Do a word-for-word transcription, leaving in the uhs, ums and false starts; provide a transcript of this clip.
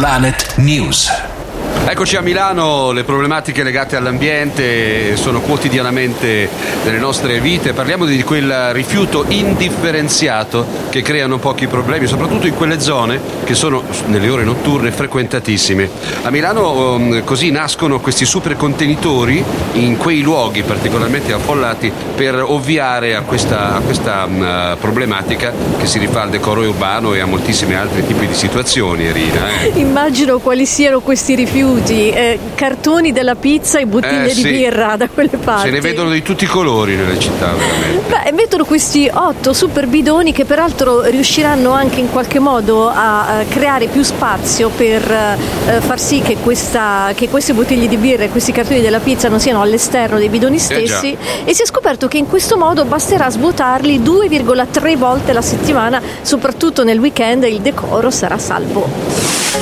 Planet News. Eccoci a Milano, le problematiche legate all'ambiente sono quotidianamente nelle nostre vite. Parliamo di quel rifiuto indifferenziato che creano pochi problemi, soprattutto in quelle zone che sono nelle ore notturne frequentatissime. A Milano um, così nascono questi super contenitori in quei luoghi particolarmente affollati per ovviare a questa, a questa um, problematica che si rifà al decoro urbano e a moltissimi altri tipi di situazioni, Irina. Eh. Immagino quali siano questi rifiuti. Eh, cartoni della pizza e bottiglie eh, di sì. birra da quelle parti. Se ne vedono di tutti i colori nelle città, veramente. Beh, mettono questi otto super bidoni che peraltro riusciranno anche in qualche modo a, a creare più spazio per eh, far sì che, questa, che queste bottiglie di birra e questi cartoni della pizza non siano all'esterno dei bidoni stessi, eh e si è scoperto che in questo modo basterà svuotarli due virgola tre volte la settimana, soprattutto nel weekend, e il decoro sarà salvo.